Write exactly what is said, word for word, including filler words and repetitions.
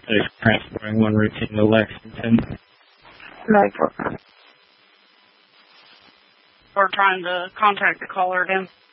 They're transferring one routine to Lexington. Like, we're trying to contact the caller again.